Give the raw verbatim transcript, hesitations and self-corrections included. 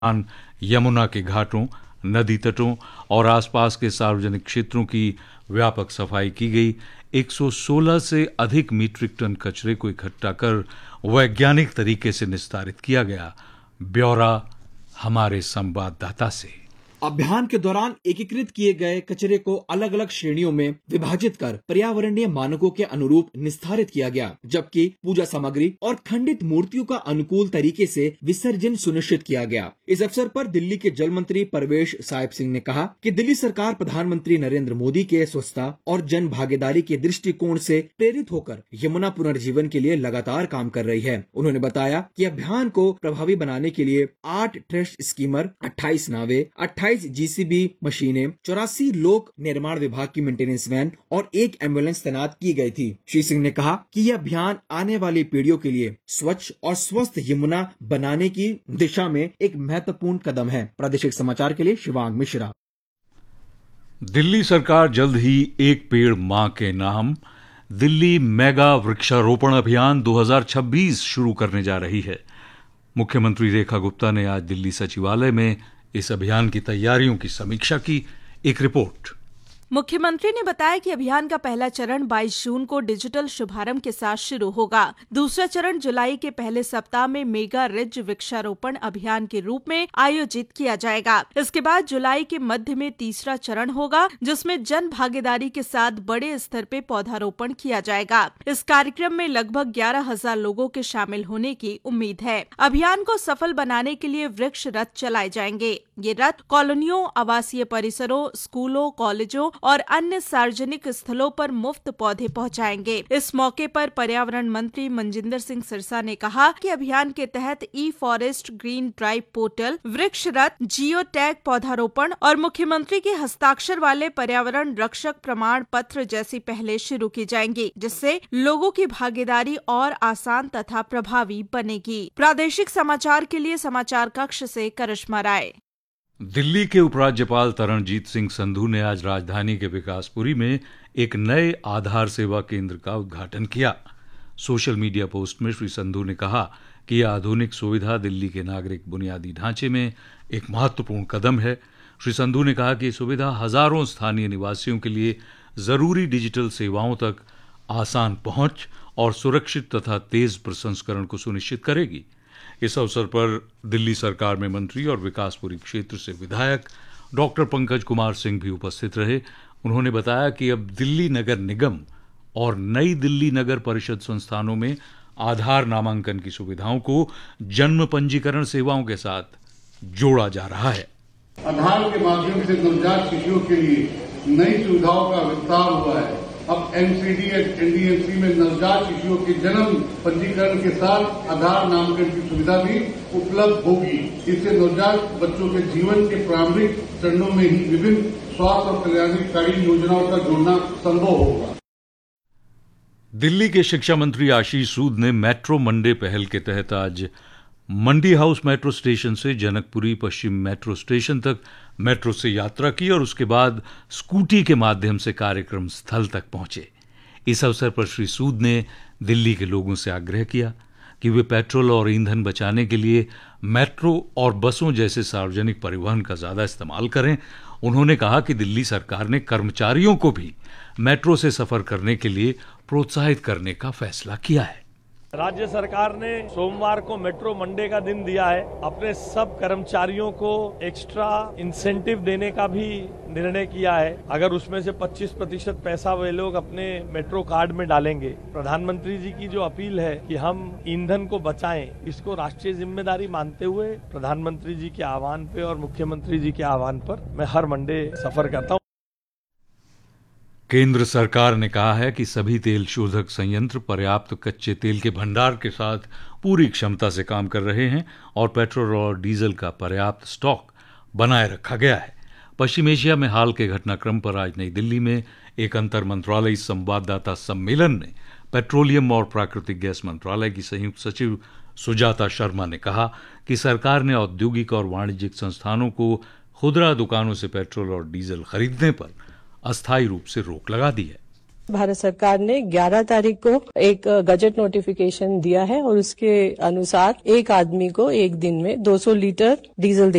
यमुना के घाटों, नदी तटों और आसपास के सार्वजनिक क्षेत्रों की व्यापक सफाई की गई। एक सौ सोलह से अधिक मीट्रिक टन कचरे को इकट्ठा कर वैज्ञानिक तरीके से निस्तारित किया गया। ब्यौरा हमारे संवाददाता से। अभियान के दौरान एकीकृत किए गए कचरे को अलग अलग श्रेणियों में विभाजित कर पर्यावरणीय मानकों के अनुरूप निस्तारित किया गया, जबकि पूजा सामग्री और खंडित मूर्तियों का अनुकूल तरीके से विसर्जन सुनिश्चित किया गया। इस अवसर पर दिल्ली के जल मंत्री परवेश साहिब सिंह ने कहा कि दिल्ली सरकार प्रधानमंत्री नरेंद्र मोदी के स्वच्छता और जन भागीदारी के दृष्टिकोण से प्रेरित होकर यमुना पुनर्जीवन के लिए लगातार काम कर रही है। उन्होंने बताया कि अभियान को प्रभावी बनाने के लिए आठ ट्रस्ट स्कीमर, अट्ठाईस नावे, अट्ठाईस जीसीबी मशीनें, चौरासी लोक निर्माण विभाग की मेंटेनेंस वैन और एक एम्बुलेंस तैनात की गई थी। श्री सिंह ने कहा कि यह अभियान आने वाली पीढ़ियों के लिए स्वच्छ और स्वस्थ यमुना बनाने की दिशा में एक महत्वपूर्ण कदम है। प्रादेशिक समाचार के लिए शिवांग मिश्रा। दिल्ली सरकार जल्द ही एक पेड़ मां के नाम दिल्ली मेगा वृक्षारोपण अभियान दो हज़ार छब्बीस शुरू करने जा रही है। मुख्यमंत्री रेखा गुप्ता ने आज दिल्ली सचिवालय में इस अभियान की तैयारियों की समीक्षा की। एक रिपोर्ट। मुख्यमंत्री ने बताया कि अभियान का पहला चरण बाईस जून को डिजिटल शुभारंभ के साथ शुरू होगा। दूसरा चरण जुलाई के पहले सप्ताह में मेगा रिज वृक्षारोपण अभियान के रूप में आयोजित किया जाएगा। इसके बाद जुलाई के मध्य में तीसरा चरण होगा, जिसमें जन भागीदारी के साथ बड़े स्तर पे पौधारोपण किया जाएगा। इस कार्यक्रम में लगभग ग्यारह हजार लोगों के शामिल होने की उम्मीद है। अभियान को सफल बनाने के लिए वृक्ष रथ चलाए जाएंगे। ये रथ कॉलोनियों, आवासीय परिसरों, स्कूलों, कॉलेजों और अन्य सार्वजनिक स्थलों पर मुफ्त पौधे पहुंचाएंगे। इस मौके पर पर्यावरण मंत्री मनजिंदर सिंह सिरसा ने कहा कि अभियान के तहत ई फॉरेस्ट ग्रीन ड्राइव पोर्टल, वृक्ष रथ, जियो टैग पौधारोपण और मुख्यमंत्री के हस्ताक्षर वाले पर्यावरण रक्षक प्रमाण पत्र जैसी पहले शुरू की जाएंगी, जिससे लोगों की भागीदारी और आसान तथा प्रभावी बनेगी। प्रादेशिक समाचार के लिए समाचार कक्ष से करिश्मा राय। दिल्ली के उपराज्यपाल तरणजीत सिंह संधू ने आज राजधानी के विकासपुरी में एक नए आधार सेवा केंद्र का उद्घाटन किया। सोशल मीडिया पोस्ट में श्री संधू ने कहा कि यह आधुनिक सुविधा दिल्ली के नागरिक बुनियादी ढांचे में एक महत्वपूर्ण कदम है। श्री संधू ने कहा कि यह सुविधा हजारों स्थानीय निवासियों के लिए जरूरी डिजिटल सेवाओं तक आसान पहुंच और सुरक्षित तथा तेज प्रसंस्करण को सुनिश्चित करेगी। इस अवसर पर दिल्ली सरकार में मंत्री और विकासपुरी क्षेत्र से विधायक डॉक्टर पंकज कुमार सिंह भी उपस्थित रहे। उन्होंने बताया कि अब दिल्ली नगर निगम और नई दिल्ली नगर परिषद संस्थानों में आधार नामांकन की सुविधाओं को जन्म पंजीकरण सेवाओं के साथ जोड़ा जा रहा है। आधार के माध्यम से नवजात शिशुओं के लिए नई सुविधाओं का विस्तार हुआ है। अब एमसीडी एनडीएमसी में नवजात शिशुओं के जन्म पंजीकरण के साथ आधार नामांकन की सुविधा भी उपलब्ध होगी। इससे नवजात बच्चों के जीवन के प्रारंभिक चरणों में ही विभिन्न स्वास्थ्य और कल्याणकारी योजनाओं का जोड़ना संभव होगा। दिल्ली के शिक्षा मंत्री आशीष सूद ने मेट्रो मंडे पहल के तहत आज मंडी हाउस मेट्रो स्टेशन से जनकपुरी पश्चिम मेट्रो स्टेशन तक मेट्रो से यात्रा की और उसके बाद स्कूटी के माध्यम से कार्यक्रम स्थल तक पहुंचे। इस अवसर पर श्री सूद ने दिल्ली के लोगों से आग्रह किया कि वे पेट्रोल और ईंधन बचाने के लिए मेट्रो और बसों जैसे सार्वजनिक परिवहन का ज्यादा इस्तेमाल करें। उन्होंने कहा कि दिल्ली सरकार ने कर्मचारियों को भी मेट्रो से सफर करने के लिए प्रोत्साहित करने का फैसला किया है। राज्य सरकार ने सोमवार को मेट्रो मंडे का दिन दिया है। अपने सब कर्मचारियों को एक्स्ट्रा इंसेंटिव देने का भी निर्णय किया है। अगर उसमें से पच्चीस प्रतिशत पैसा वे लोग अपने मेट्रो कार्ड में डालेंगे। प्रधानमंत्री जी की जो अपील है कि हम ईंधन को बचाएं, इसको राष्ट्रीय जिम्मेदारी मानते हुए प्रधानमंत्री जी के आह्वान पे और मुख्यमंत्री जी के आह्वान पर मैं हर मंडे सफर करता हूँ। केंद्र सरकार ने कहा है कि सभी तेल शोधक संयंत्र पर्याप्त कच्चे तेल के भंडार के साथ पूरी क्षमता से काम कर रहे हैं और पेट्रोल और डीजल का पर्याप्त स्टॉक बनाए रखा गया है। पश्चिम एशिया में हाल के घटनाक्रम पर आज नई दिल्ली में एक अंतर मंत्रालयी संवाददाता सम्मेलन में पेट्रोलियम और प्राकृतिक गैस मंत्रालय की संयुक्त सचिव सुजाता शर्मा ने कहा कि सरकार ने औद्योगिक और वाणिज्यिक संस्थानों को खुदरा दुकानों से पेट्रोल और डीजल खरीदने पर अस्थायी रूप से रोक लगा दी है। भारत सरकार ने ग्यारह तारीख को एक गजट नोटिफिकेशन दिया है और उसके अनुसार एक आदमी को एक दिन में दो सौ लीटर डीजल